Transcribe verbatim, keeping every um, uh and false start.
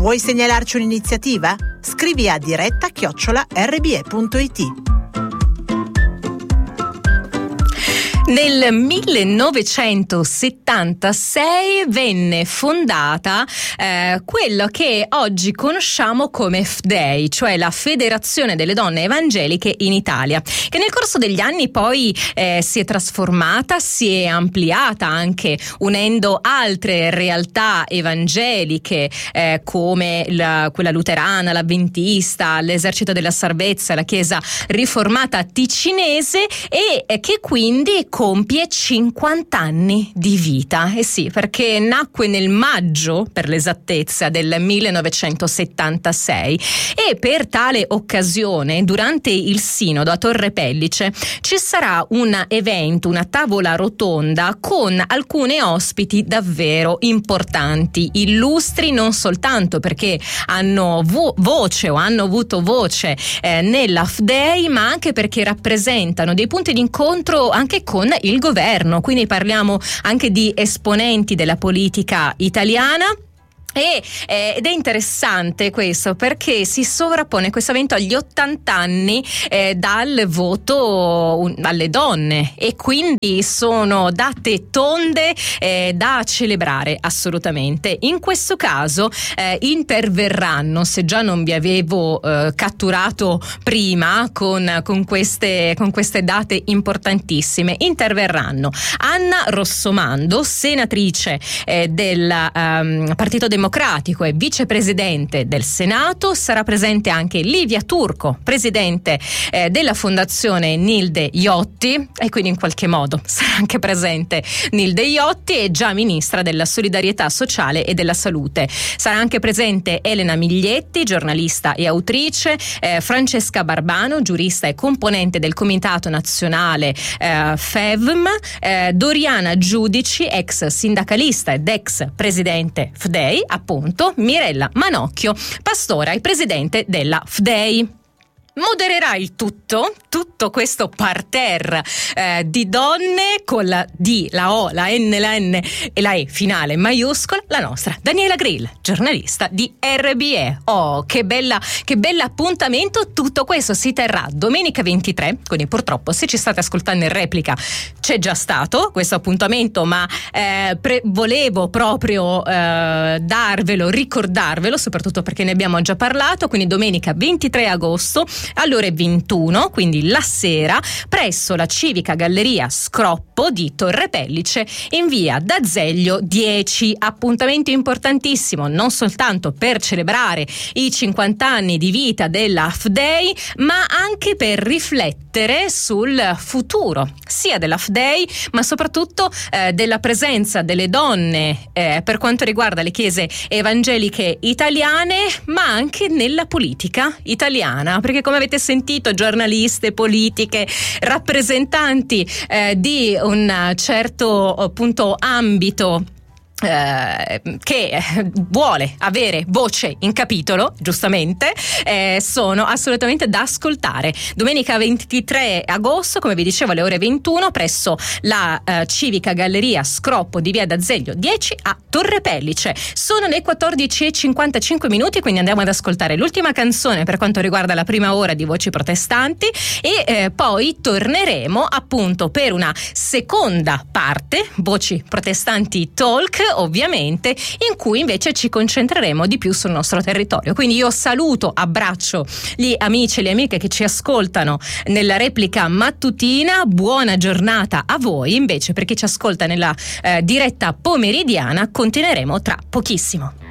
Vuoi segnalarci un'iniziativa? Scrivi a diretta chiocciola erre bi e punto it. Nel millenovecentosettantasei venne fondata eh, quello che oggi conosciamo come F D E I, cioè la Federazione delle Donne Evangeliche in Italia, che nel corso degli anni poi eh, si è trasformata, si è ampliata anche unendo altre realtà evangeliche eh, come la, quella luterana, l'avventista, l'Esercito della Salvezza, la Chiesa riformata ticinese, e eh, che quindi compie cinquanta anni di vita. Eh sì, perché nacque nel maggio, per l'esattezza, del millenovecentosettantasei, e per tale occasione, durante il sinodo a Torre Pellice, ci sarà un evento, una tavola rotonda con alcune ospiti davvero importanti, illustri non soltanto perché hanno vo- voce o hanno avuto voce eh, nella F D E I, ma anche perché rappresentano dei punti di incontro anche con il governo, quindi parliamo anche di esponenti della politica italiana. E, eh, ed è interessante questo perché si sovrappone questo evento agli ottanta anni eh, dal voto un, alle donne, e quindi sono date tonde eh, da celebrare assolutamente. In questo caso eh, interverranno, se già non vi avevo eh, catturato prima con, con, queste, con queste date importantissime, interverranno Anna Rossomando, senatrice eh, del um, Partito Democratico e vicepresidente del Senato. Sarà presente anche Livia Turco, presidente eh, della Fondazione Nilde Iotti, e quindi in qualche modo sarà anche presente Nilde Iotti, e già ministra della solidarietà sociale e della salute. Sarà anche presente Elena Miglietti, giornalista e autrice, eh, Francesca Barbano, giurista e componente del Comitato Nazionale eh, F E V M, eh, Doriana Giudici, ex sindacalista ed ex presidente F D E I, appunto, Mirella Manocchio, pastora e presidente della F D E I. Modererà il tutto, tutto questo parterre eh, di donne con la D, la O, la N, la N e la E finale maiuscola, la nostra Daniela Grill, giornalista di R B E. Oh, che bella, che bell'appuntamento! Tutto questo si terrà domenica ventitré, quindi purtroppo se ci state ascoltando in replica c'è già stato questo appuntamento, ma eh, pre- volevo proprio eh, darvelo, ricordarvelo, soprattutto perché ne abbiamo già parlato. Quindi domenica ventitré agosto alle ore ventuno, quindi la sera, presso la Civica Galleria Scroppo di Torre Pellice, in via D'Azeglio dieci. Appuntamento importantissimo non soltanto per celebrare i cinquanta anni di vita della F D E I, ma anche per riflettere sul futuro sia della F D E I, ma soprattutto eh, della presenza delle donne eh, per quanto riguarda le chiese evangeliche italiane, ma anche nella politica italiana, perché come avete sentito, giornaliste, politiche, rappresentanti eh, di un certo appunto ambito Eh, che vuole avere voce in capitolo, giustamente, eh, sono assolutamente da ascoltare. Domenica ventitré agosto, come vi dicevo, alle ore ventuno, presso la eh, Civica Galleria Scroppo di via D'Azeglio dieci a Torre Pellice. Sono le quattordici e cinquantacinque minuti, quindi andiamo ad ascoltare l'ultima canzone per quanto riguarda la prima ora di Voci Protestanti, e eh, poi torneremo appunto per una seconda parte, Voci Protestanti Talk, ovviamente, in cui invece ci concentreremo di più sul nostro territorio. Quindi io saluto, abbraccio gli amici e le amiche che ci ascoltano nella replica mattutina. Buona giornata a voi. Invece, per chi ci ascolta nella eh, diretta pomeridiana, continueremo tra pochissimo.